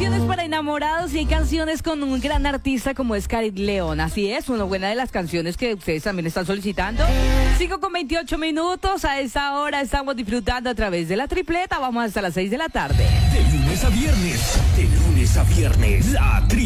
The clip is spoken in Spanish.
canciones para enamorados y hay canciones con un gran artista como es Karin León. Así es, una buena de las canciones que ustedes también están solicitando. 5:28. A esa hora estamos disfrutando a través de la tripleta. Vamos hasta las 6 de la tarde. De lunes a viernes, la